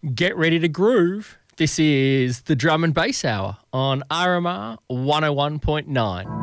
Get ready to groove. This is the Drum and Bass Hour on RMR 101.9.